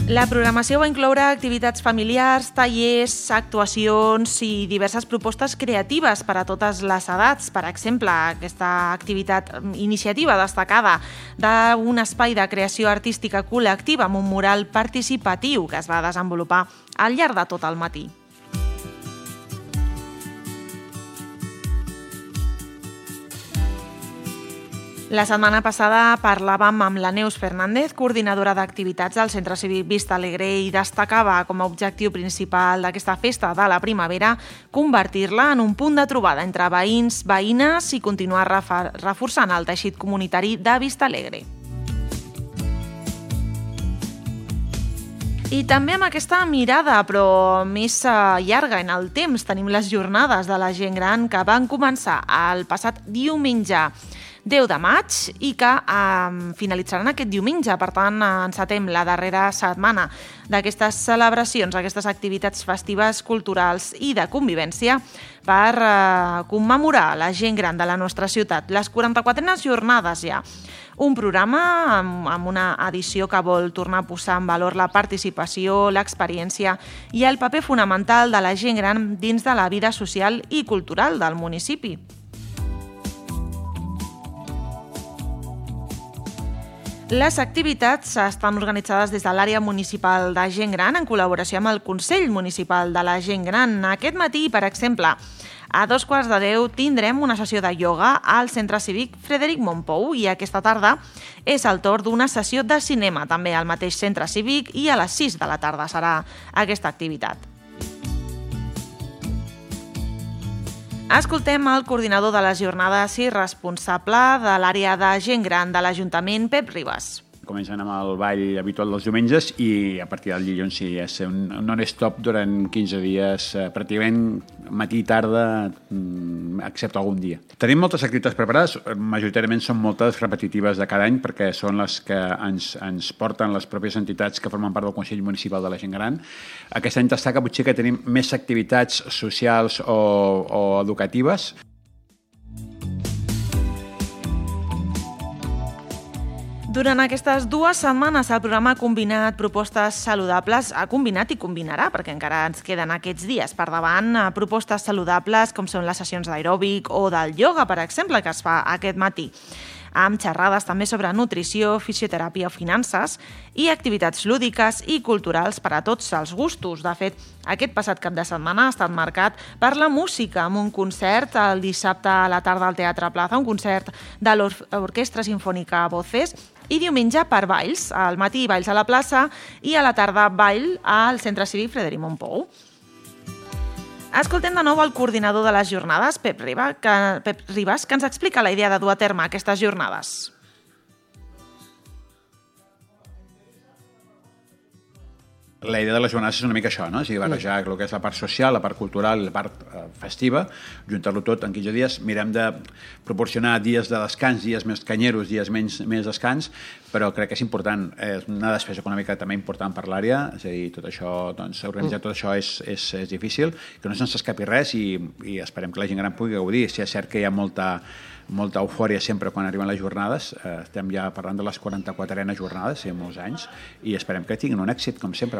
La programació va incloure activitats familiars, tallers, actuacions i diverses propostes creatives per a totes les edats. Per exemple, aquesta iniciativa destacada d'un espai de creació artística col·lectiva amb un mural participatiu que es va desenvolupar al llarg de tot el matí. La setmana passada parlàvem amb la Neus Fernández, coordinadora d'activitats del Centre Cívic Vista Alegre, i destacava com a objectiu principal d'aquesta festa de la primavera convertir-la en un punt de trobada entre veïns, veïnes i continuar reforçant el teixit comunitari de Vista Alegre. I també amb aquesta mirada, però més llarga en el temps, tenim les jornades de la gent gran que van començar el passat diumenge 10 de maig i que finalitzaran aquest diumenge. Per tant, encetem la darrera setmana d'aquestes celebracions, aquestes activitats festives, culturals i de convivència per commemorar la gent gran de la nostra ciutat. Les 44 jornades ja. Un programa amb una edició que vol tornar a posar en valor la participació, l'experiència i el paper fonamental de la gent gran dins de la vida social i cultural del municipi. Les activitats estan organitzades des de l'àrea municipal de gent gran en col·laboració amb el Consell Municipal de la Gent Gran. Aquest matí, per exemple, a 9:15 tindrem una sessió de ioga al Centre Cívic Frederic Mompou i aquesta tarda és el torn d'una sessió de cinema també al mateix Centre Cívic i a les 6 de la tarda serà aquesta activitat. Escoltem el coordinador de les jornades i responsable de l'àrea de gent gran de l'Ajuntament, Pep Ribas. Comencen amb el ball habitual dels diumenges i a partir del dilluns sí, és un non-stop durant 15 dies, pràcticament matí i tarda, excepte algun dia. Tenim moltes activitats preparades, majoritàriament són moltes repetitives de cada any perquè són les que ens porten les pròpies entitats que formen part del Consell Municipal de la Gent Gran. Aquest any destaca potser que tenim més activitats socials o educatives. Durant aquestes 2 setmanes el programa ha combinat propostes saludables, ha combinat i combinarà, perquè encara ens queden aquests dies per davant, propostes saludables com són les sessions d'aeròbic o del ioga, per exemple, que es fa aquest matí, amb xerrades també sobre nutrició, fisioteràpia o finances i activitats lúdiques i culturals per a tots els gustos. De fet, aquest passat cap de setmana ha estat marcat per la música, amb un concert el dissabte a la tarda al Teatre Plaza, un concert de l'Orquestra Sinfònica Voces, i diumenge per balls, al matí balls a la plaça i a la tarda ball al Centre Cívic Frederic Mompou. Escoltem de nou el coordinador de les jornades, Pep Ribas, que ens explica la idea de dur a terme aquestes jornades. La idea de les jornades és una mica això, no? O sigui, barrejar el que és la part social, la part cultural i la part festiva, juntar-lo tot en 15 dies. Mirem de proporcionar dies de descans, dies més canyeros, dies menys descans, però crec que és important. És una despesa econòmica també important per l'àrea, és a dir, tot això, doncs, organitzar tot això és difícil, que no se'ns escapi res i esperem que la gent gran pugui gaudir. Si és cert que hi ha molta eufòria sempre quan arriben les jornades, estem ja parlant de les 44 jornades, fa molts anys, i esperem que tinguin un èxit, com sempre.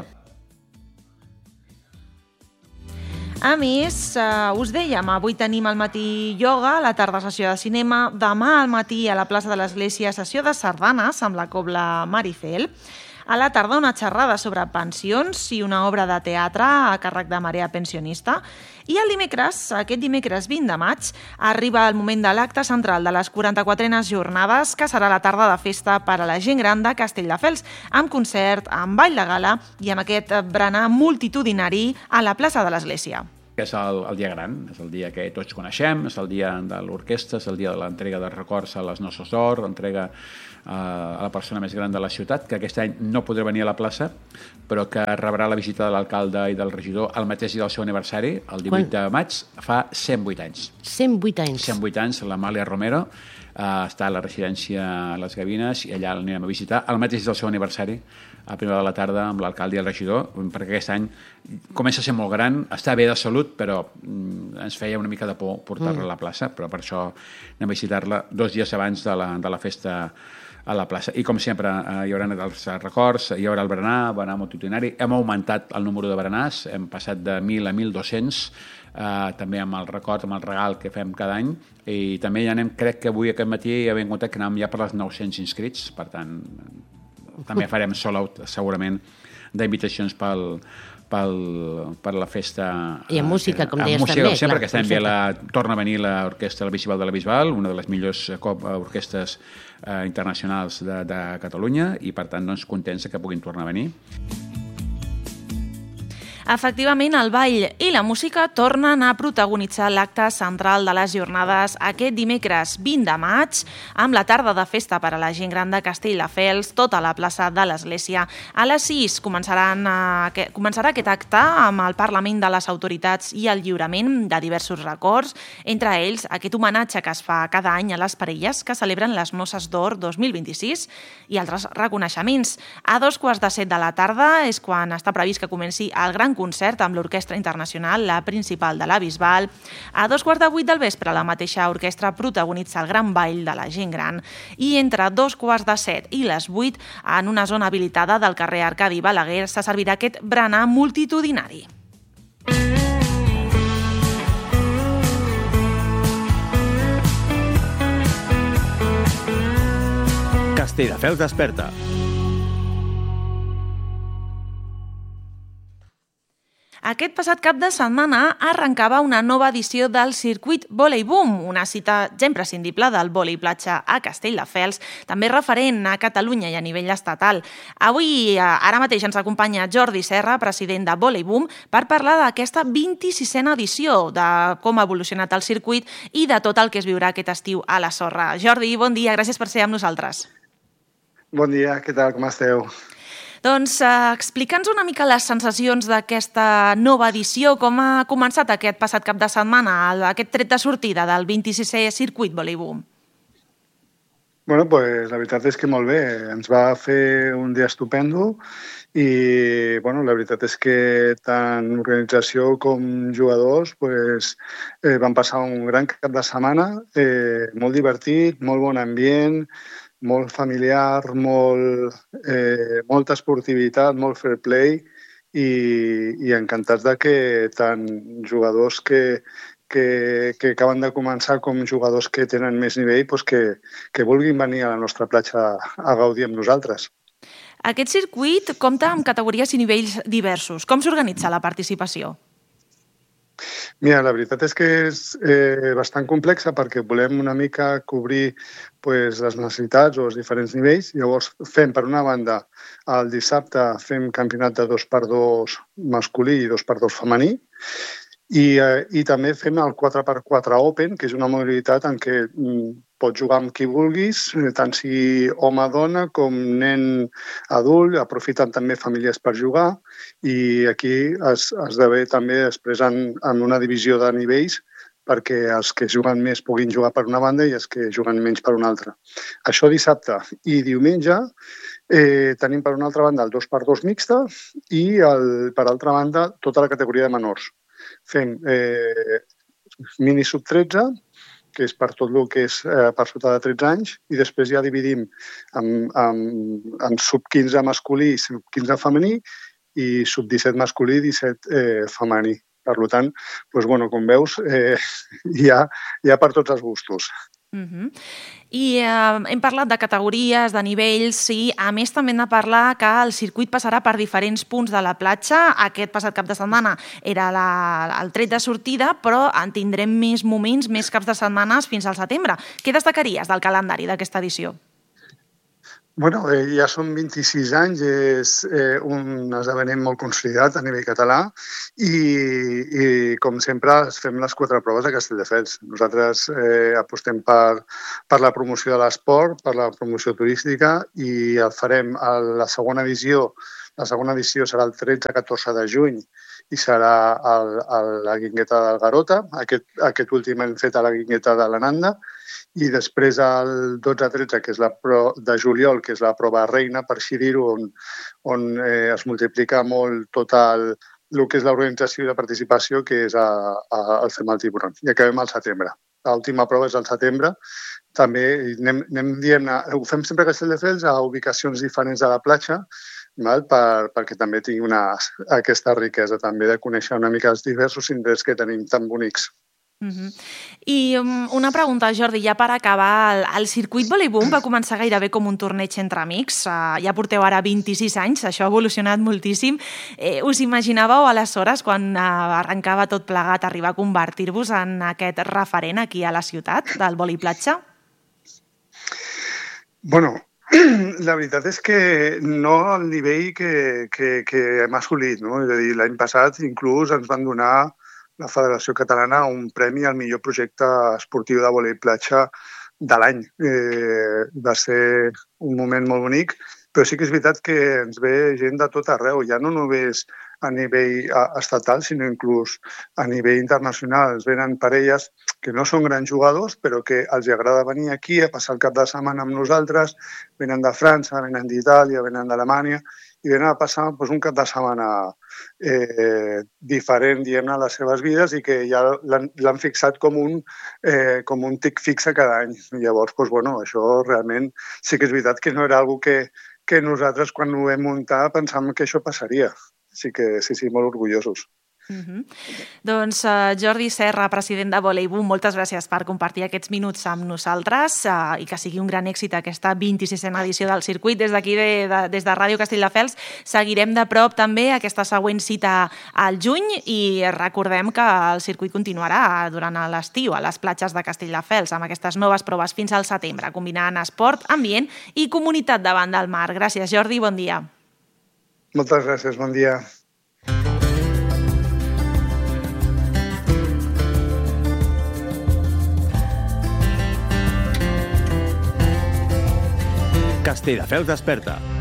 A més, us dèiem, avui tenim al matí ioga, a la tarda sessió de cinema, demà al matí a la plaça de l'Església sessió de sardanes amb la Cobla Maricel, a la tarda una xerrada sobre pensions i una obra de teatre a càrrec de Marea Pensionista. I el dimecres, aquest dimecres 20 de maig, arriba el moment de l'acte central de les 44 jornades, que serà la tarda de festa per a la gent gran de Castelldefels, amb concert, amb ball de gala i amb aquest berenar multitudinari a la plaça de l'Església. És el dia gran, és el dia que tots coneixem, és el dia de l'orquestra, és el dia de l'entrega de records a les Nostres d'Or, l'entrega a la persona més gran de la ciutat, que aquest any no podrà venir a la plaça, però que rebrà la visita de l'alcalde i del regidor el mateix dia del seu aniversari, el 18 de maig, fa 108 anys. 108 anys. 108 anys, l'Amàlia Romero està a la residència a les Gavines i allà l'anirem a visitar el mateix del seu aniversari, a primera de la tarda amb l'alcalde i el regidor, perquè aquest any comença a ser molt gran, està bé de salut, però ens feia una mica de por portar-la a la plaça, però per això anem a visitar-la 2 dies abans de la festa a la plaça. I com sempre hi haurà els records, hi haurà el berenar multitudinari. Hem augmentat el número de berenars, hem passat de 1.000 a 1.200, també amb el record, amb el regal que fem cada any, i també ja anem, crec que avui aquest matí ja vam comptat que anàvem ja per les 900 inscrits, per tant també farem sold-out segurament d'invitacions per la festa. I amb música, com deies també. Amb música, sempre, que estem torna a venir l'Orquestra La Bisbal de la Bisbal, una de les millors orquestres internacionals de Catalunya, i per tant doncs, contents que puguin tornar a venir. Efectivament, el ball i la música tornen a protagonitzar l'acte central de les jornades aquest dimecres 20 de maig, amb la tarda de festa per a la gent gran de Castelldefels, tota la plaça de l'Església. A les 6 començarà aquest acte amb el Parlament de les Autoritats i el lliurament de diversos records, entre ells aquest homenatge que es fa cada any a les parelles que celebren les Noces d'Or 2026 i altres reconeixements. A 2:15 de la tarda és quan està previst que comenci el gran concert amb l'Orquestra Internacional, la principal de la Bisbal. A 7:15 del vespre, la mateixa orquestra protagonitza el gran ball de la gent gran. I entre 7:15 i les 8, en una zona habilitada del carrer Arcadi Balaguer, se servirà aquest berenar multitudinari. Castelldefels desperta. Aquest passat cap de setmana arrencava una nova edició del Circuit Volei Boom, una cita ja imprescindible del vòlei platja a Castelldefels, també referent a Catalunya i a nivell estatal. Avui, ara mateix, ens acompanya Jordi Serra, president de Volei Boom, per parlar d'aquesta 26a edició, de com ha evolucionat el circuit i de tot el que es viurà aquest estiu a la sorra. Jordi, bon dia, gràcies per ser amb nosaltres. Bon dia, què tal, com esteu? Doncs explica'ns una mica les sensacions d'aquesta nova edició, com ha començat aquest passat cap de setmana, aquest tret de sortida del 26è Circuit Volei Boom. Bueno, pues la veritat és que molt bé, ens va fer un dia estupendo i bueno, la veritat és que tant organització com jugadors pues, van passar un gran cap de setmana, molt divertit, molt bon ambient, molt familiar, molta esportivitat, molt fair play i encantats de que tant jugadors que acaben de començar com jugadors que tenen més nivell pues que vulguin venir a la nostra platja a gaudir amb nosaltres. Aquest circuit compta amb categories i nivells diversos. Com s'organitza la participació? Mira, la veritat és que és bastant complexa perquè volem una mica cobrir pues, les necessitats o els diferents nivells. Llavors fem, per una banda, el dissabte fem campionat de 2x2 masculí i 2x2 femení i també fem el 4x4 Open, que és una modalitat en què pots jugar amb qui vulguis, tant si home-dona com nen adult, aprofiten també famílies per jugar i aquí esdevé també després en una divisió de nivells perquè els que juguen més puguin jugar per una banda i els que juguen menys per una altra. Això dissabte. I diumenge tenim per una altra banda el 2x2 mixta i per altra banda tota la categoria de menors. Fem mini sub-13, que és per tot el que és per sota de 13 anys, i després ja dividim en sub-15 masculí i sub-15 femení i sub-17 masculí i 17 femení. Per tant, doncs, bueno, com veus, hi ha per tots els gustos. I hem parlat de categories, de nivells, i a més també hem de parlar que el circuit passarà per diferents punts de la platja. Aquest passat cap de setmana era el tret de sortida, però en tindrem més moments, més caps de setmanes fins al setembre. Què destacaries del calendari d'aquesta edició? Bueno, ja són 26 anys, és un esdeveniment molt consolidat a nivell català i com sempre, fem les 4 proves a Castelldefels. Nosaltres apostem per la promoció de l'esport, per la promoció turística i el farem a la segona edició. La segona edició serà el 13-14 de juny i serà a la Guingueta del Garota. Aquest últim hem fet a la Guingueta de l'Ananda. I després el 12-13, que és de juliol, que és la prova reina, per així dir-ho, on es multiplica molt tot el que és l'organització i la participació, que és el Fem el Tiburon. I acabem al setembre. l'última prova és al setembre. També anem dient, ho fem sempre a Castelldefels a ubicacions diferents de la platja, perquè també tingui aquesta riquesa també de conèixer una mica els diversos indrets que tenim tan bonics. I una pregunta, Jordi, ja per acabar, el circuit Voleibum va començar gairebé com un torneig entre amics, ja porteu ara 26 anys, això ha evolucionat moltíssim. Us imaginàveu aleshores, quan arrencava tot plegat, arribar a convertir-vos en aquest referent aquí a la ciutat del vòlei platja? Bueno, la veritat és que no al nivell que hem assolit, no? És a dir, l'any passat inclús ens van donar la Federació Catalana un premi al millor projecte esportiu de vòlei platja de l'any. Va ser un moment molt bonic, però sí que és veritat que ens ve gent de tot arreu, ja no només a nivell estatal, sinó inclús a nivell internacional. Ens venen parelles que no són grans jugadors, però que els agrada venir aquí a passar el cap de setmana amb nosaltres, venen de França, venen d'Itàlia, venen d'Alemanya, i venen a passar un cap de setmana diferent, diguem-ne, a les seves vides i que ja l'han fixat com un tic fixe cada any. Llavors, això realment sí que és veritat que no era una cosa que nosaltres, quan ho vam muntar, pensàvem que això passaria. Sí, molt orgullosos. Doncs Jordi Serra, president de Voleibum, moltes gràcies per compartir aquests minuts amb nosaltres i que sigui un gran èxit aquesta 26a edició del circuit. Des d'aquí, des de Ràdio Castelldefels, seguirem de prop també aquesta següent cita al juny i recordem que el circuit continuarà durant l'estiu a les platges de Castelldefels amb aquestes noves proves fins al setembre, combinant esport, ambient i comunitat davant del mar. Gràcies, Jordi, bon dia. Moltes gràcies, bon dia. Castelldefels desperta.